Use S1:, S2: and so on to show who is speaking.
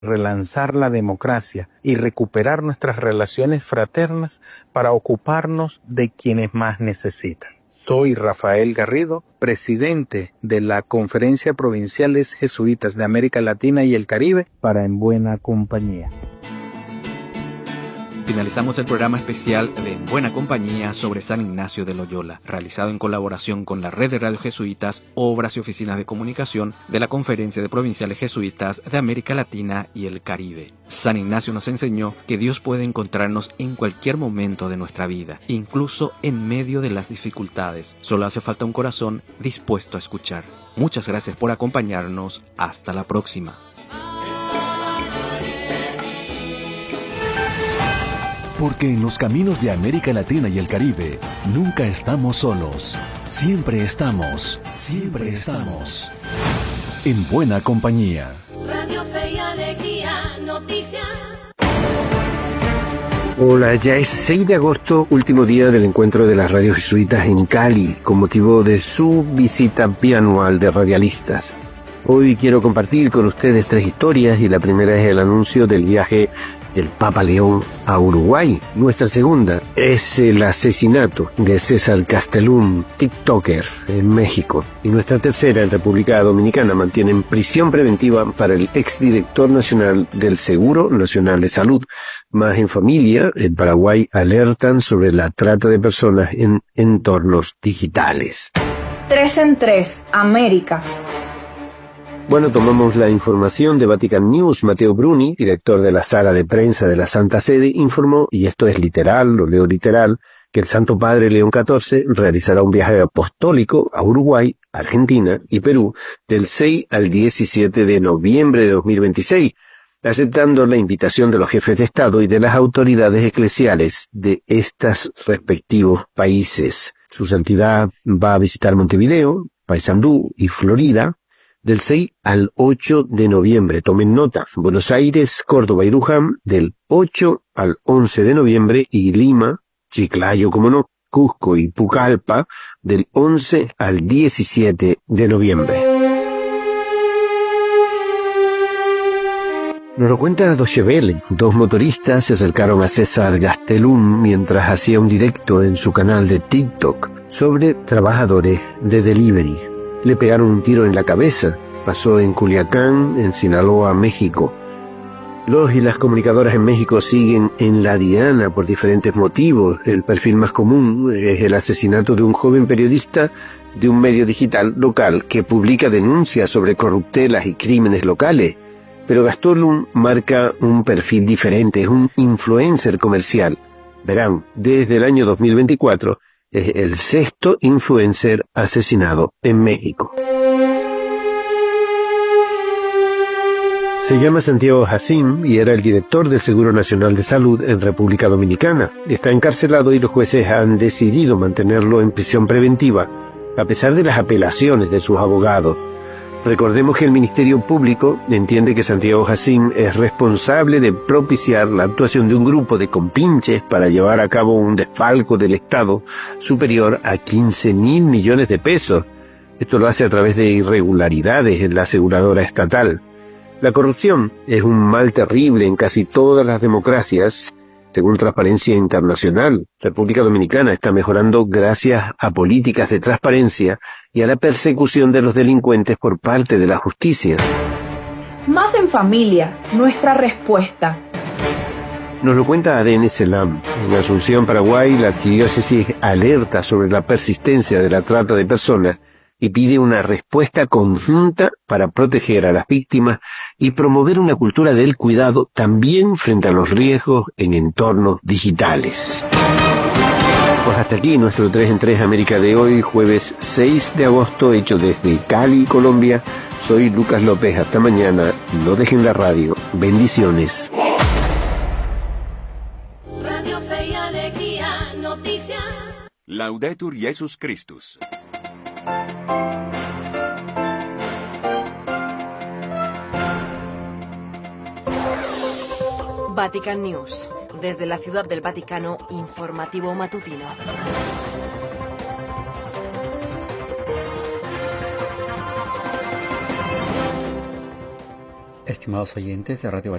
S1: relanzar la democracia y recuperar nuestras relaciones fraternas para ocuparnos de quienes más necesitan. Soy Rafael Garrido, presidente de la Conferencia Provinciales Jesuitas de América Latina y el Caribe para En Buena Compañía.
S2: Finalizamos el programa especial de En Buena Compañía sobre San Ignacio de Loyola, realizado en colaboración con la Red de Radio Jesuitas, Obras y Oficinas de Comunicación de la Conferencia de Provinciales Jesuitas de América Latina y el Caribe. San Ignacio nos enseñó que Dios puede encontrarnos en cualquier momento de nuestra vida, incluso en medio de las dificultades. Solo hace falta un corazón dispuesto a escuchar. Muchas gracias por acompañarnos. Hasta la próxima.
S3: Porque en los caminos de América Latina y el Caribe nunca estamos solos. Siempre estamos en buena compañía.
S4: Radio Fe y Alegría, noticias.
S5: Hola, ya es 6 de agosto, último día del encuentro de las radios jesuitas en Cali, con motivo de su visita bianual de radialistas. Hoy quiero compartir con ustedes 3 historias y la primera es el anuncio del viaje del Papa León a Uruguay. Nuestra segunda es el asesinato de César Castellum, TikToker, en México. Y nuestra tercera, en República Dominicana, mantienen prisión preventiva para el exdirector nacional del Seguro Nacional de Salud. Más en familia, en Paraguay alertan sobre la trata de personas en entornos digitales.
S6: 3 en 3, América.
S5: Bueno, tomamos la información de Vatican News. Matteo Bruni, director de la sala de prensa de la Santa Sede, informó, y esto es literal, lo leo literal, que el Santo Padre León XIV realizará un viaje apostólico a Uruguay, Argentina y Perú del 6 al 17 de noviembre de 2026, aceptando la invitación de los jefes de Estado y de las autoridades eclesiales de estos respectivos países. Su santidad va a visitar Montevideo, Paysandú y Florida, del 6 al 8 de noviembre. Tomen nota. Buenos Aires, Córdoba y Luján, del 8 al 11 de noviembre, y Lima, Chiclayo, como no, Cusco y Pucallpa, del 11 al 17 de noviembre. Nos lo cuenta Deutsche Welle. 2 motoristas se acercaron a César Castellum mientras hacía un directo en su canal de TikTok sobre trabajadores de delivery. Le pegaron un tiro en la cabeza. Pasó en Culiacán, en Sinaloa, México. Los y las comunicadoras en México siguen en la diana por diferentes motivos. El perfil más común es el asesinato de un joven periodista de un medio digital local que publica denuncias sobre corruptelas y crímenes locales. Pero Castellum marca un perfil diferente, es un influencer comercial. Verán, desde el año 2024, es el 6º influencer asesinado en México. Se llama Santiago Jacín y era el director del Seguro Nacional de Salud en República Dominicana. Está encarcelado y los jueces han decidido mantenerlo en prisión preventiva, a pesar de las apelaciones de sus abogados. Recordemos que el Ministerio Público entiende que Santiago Jacín es responsable de propiciar la actuación de un grupo de compinches para llevar a cabo un desfalco del Estado superior a 15.000 millones de pesos. Esto lo hace a través de irregularidades en la aseguradora estatal. La corrupción es un mal terrible en casi todas las democracias. Según Transparencia Internacional, República Dominicana está mejorando gracias a políticas de transparencia y a la persecución de los delincuentes por parte de la justicia.
S6: Más en familia, nuestra respuesta.
S5: Nos lo cuenta ADN Selam. En Asunción, Paraguay, la archidiócesis alerta sobre la persistencia de la trata de personas y pide una respuesta conjunta para proteger a las víctimas y promover una cultura del cuidado también frente a los riesgos en entornos digitales. Pues hasta aquí nuestro 3 en 3 América de hoy, jueves 6 de agosto, hecho desde Cali, Colombia. Soy Lucas López, hasta mañana, no dejen la radio. Bendiciones.
S4: Radio Fe y Alegría, noticias.
S7: Laudetur Jesus Christus.
S8: Vatican News. Desde la Ciudad del Vaticano, informativo matutino.
S9: Estimados oyentes de Radio